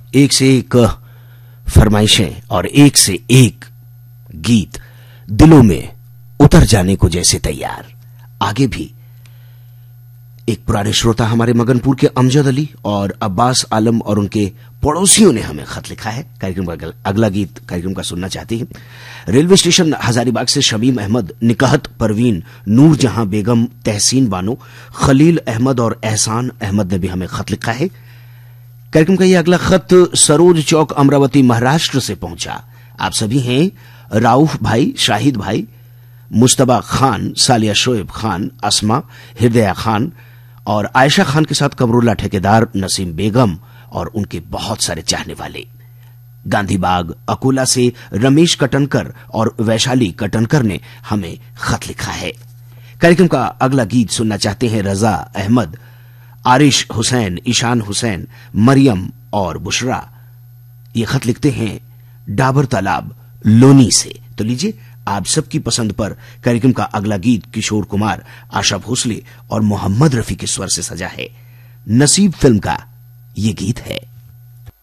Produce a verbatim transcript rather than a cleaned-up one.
एक से एक फरमाइशें और एक से एक गीत दिलों में उतर जाने को जैसे तैयार। आगे भी एक पुराने श्रोता हमारे मगनपुर के अमजद अली और अब्बास आलम और उनके पड़ोसियों ने हमें खत लिखा है। कार्यक्रम का अगला गीत कार्यक्रम का सुनना चाहते हैं। रेलवे स्टेशन हजारीबाग से शमीम अहमद, निकहत परवीन, नूर जहां बेगम, तहसीन बानो, खलील अहमद और एहसान अहमद ने भी हमें खत लिखा है। कार्यक्रम का यह अगला खत सरोज चौक अमरावती महाराष्ट्र से पहुंचा। आप सभी हैं राउफ भाई, शाहिद भाई, मुस्तबा खान, सालिया शोएब खान, अस्मा, हृदया खान और आयशा खान के साथ कमरुल्ला ठेकेदार, नसीम बेगम और उनके बहुत सारे चाहने वाले। गांधीबाग अकोला से रमेश कटनकर और वैशाली कटनकर ने हमें खत लिखा है। कार्यक्रम का अगला गीत सुनना चाहते हैं रजा अहमद, आरिश हुसैन, ईशान हुसैन, मरियम और बुशरा। ये खत लिखते हैं डाबर तालाब लोनी से। तो लीजिए, आप सबकी पसंद पर कार्यक्रम का अगला गीत किशोर कुमार, आशा भोसले और मोहम्मद रफी के स्वर से सजा है। नसीब फिल्म का ये गीत है।